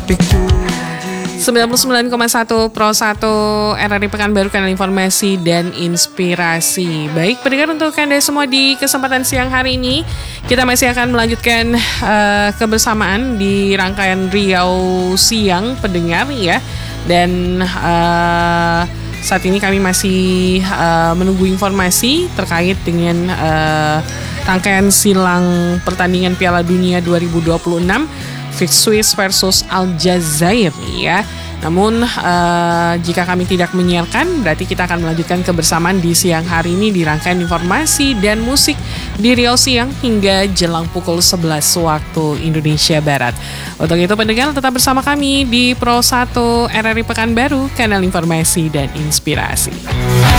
99,1 Pro 1 RRI Pekanbaru, kanal informasi dan inspirasi. Baik pendengar, untuk Anda semua di kesempatan siang hari ini kita masih akan melanjutkan kebersamaan di rangkaian Riau Siang pendengar ya. Dan saat ini kami masih menunggu informasi terkait dengan rangkaian silang pertandingan Piala Dunia 2026 Swiss versus Aljazair ya. Namun jika kami tidak menyiarkan, berarti kita akan melanjutkan kebersamaan di siang hari ini di rangkaian informasi dan musik di Riau Siang hingga jelang pukul 11 waktu Indonesia Barat. Untuk itu pendengar, tetap bersama kami di Pro 1 RRI Pekanbaru, kanal informasi dan inspirasi.